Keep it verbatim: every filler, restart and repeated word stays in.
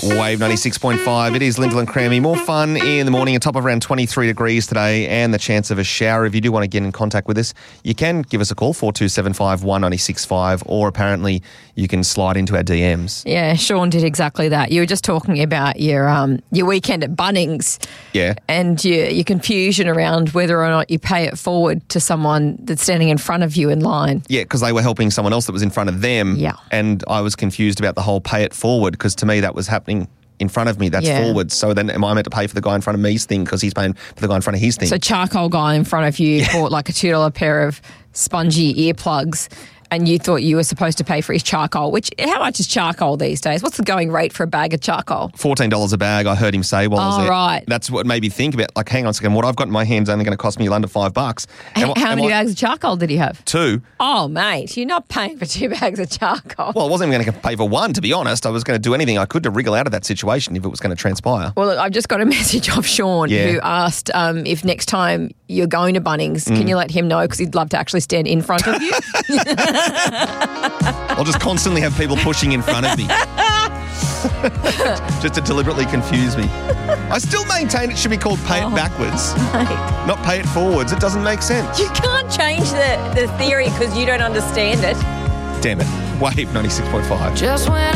Wave ninety-six point five. It is Lyndall and Crammy. More fun in the morning, a top of around twenty-three degrees today and the chance of a shower. If you do want to get in contact with us, you can give us a call, four two seven five, one nine six five, or apparently you can slide into our D Ms. Yeah, Sean did exactly that. You were just talking about your um your weekend at Bunnings. Yeah. And your, your confusion around whether or not you pay it forward to someone that's standing in front of you in line. Yeah, because they were helping someone else that was in front of them. Yeah. And I was confused about the whole pay it forward because to me that was happening in front of me. That's Yeah. forward. So then am I meant to pay for the guy in front of me's thing because he's paying for the guy in front of his thing? So charcoal guy in front of you bought like a two dollar pair of spongy earplugs and you thought you were supposed to pay for his charcoal, which, how much is charcoal these days? What's the going rate for a bag of charcoal? fourteen dollars a bag, I heard him say while I was Oh, there. right. That's what made me think about, like, hang on a second, what I've got in my hand is only going to cost me under five bucks. H- Am I- how am many I- bags of charcoal did he have? Two. Oh, mate, you're not paying for two bags of charcoal. Well, I wasn't even going to pay for one, to be honest. I was going to do anything I could to wriggle out of that situation if it was going to transpire. Well, look, I've just got a message off Sean Yeah. who asked um, if next time you're going to Bunnings, Mm. can you let him know because he'd love to actually stand in front of you? I'll just constantly have people pushing in front of me. Just to deliberately confuse me. I still maintain it should be called pay it Oh. backwards, Mate, not pay it forwards. It doesn't make sense. you can't change the, the theory because you don't understand it. Damn it. Wave ninety-six point five. Just when